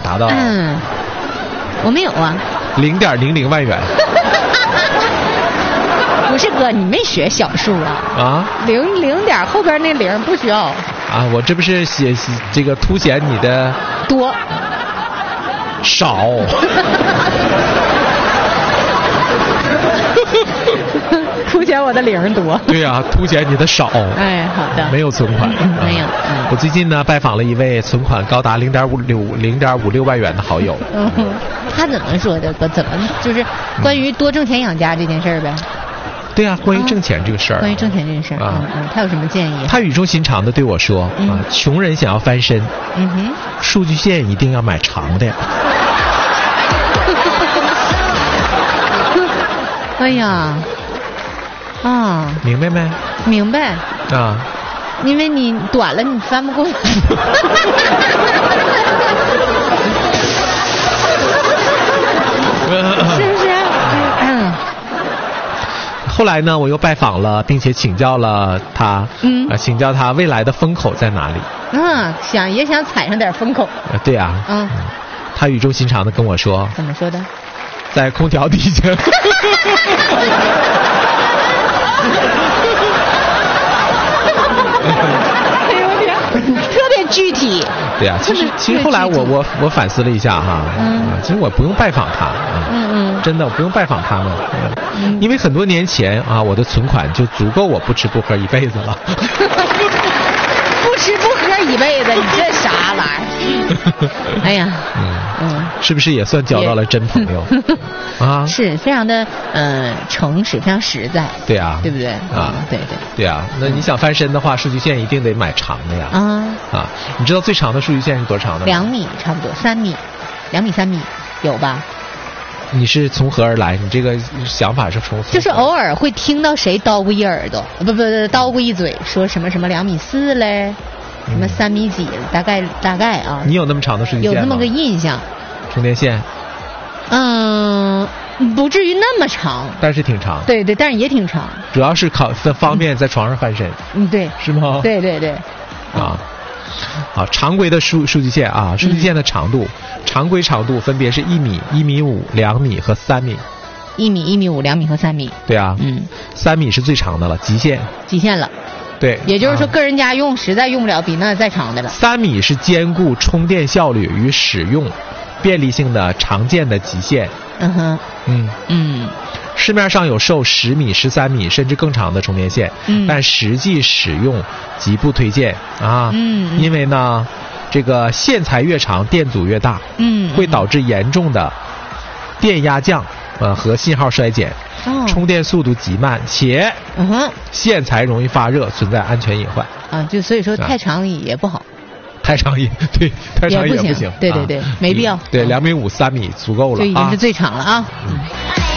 达到。 我没有啊。 0.00万元。 不是哥，你没学小数啊？ 啊 ，0点后边那0不需要。 啊，我这不是写这个凸显你的多少。 凸显我的0多。 对呀，凸显你的少。 哎，好的。 没有存款。 没有。 我最近呢拜访了一位存款高达0.56万元的好友。 他怎么说的？怎么就是关于多挣钱养家这件事儿呗？ 对啊，关于挣钱这个事儿。 关于挣钱这件事儿啊，他有什么建议？ 他语重心长的对我说啊，穷人想要翻身，数据线一定要买长的。 哎呀，啊， 明白没？ 明白。 啊， 因为你短了，你翻不过来。是不是？ 后来呢，我又拜访了，并且请教了他，请教他未来的风口在哪里。 也想踩上点风口。 对啊。他语重心长的跟我说。 怎么说的？ 在空调底下。 特别具体。 对啊，其实后来我反思了一下哈，其实我不用拜访他，真的我不用拜访他们，因为很多年前啊，我的存款就足够我不吃不喝一辈子了。 不吃不喝一辈子，你这啥玩意儿？哎呀， 是不是也算交到了真朋友？啊， 是非常的诚实，非常实在。对啊，对不对？ 对啊，那你想翻身的话，数据线一定得买长的呀。你知道最长的数据线是多长的吗 ？2米差不多，3米，2米3米有吧？ 你是从何而来？你这个想法是从就是偶尔会听到谁叨咕一耳朵，不叨咕一嘴，说什么2.4米嘞，什么3米几，大概啊。 你有那么长的数据线吗？ 有那么个印象。 充电线？ 不至于那么长， 但是挺长。 对，但是也挺长。 主要是方便在床上翻身。 对。 是吗？ 对。 好，常规的数据线啊，数据线的长度，常规长度分别是1米、1.5米、2米和3米。 1米、1.5米、2米和3米。 对啊，3米是最长的了，极限了。对， 也就是说个人家用实在用不了比那再长的了。 3米是兼顾充电效率与使用便利性的常见的极限。市面上有售10米、13米甚至更长的充电线，但实际使用极不推荐啊。因为呢，这个线材越长，电阻越大，会导致严重的电压降和信号衰减，充电速度极慢，且线材容易发热，存在安全隐患。 就所以说太长也不好。 太长也不行。 对，没必要。 对，2.5米、3米足够了。 就已经是最长了啊。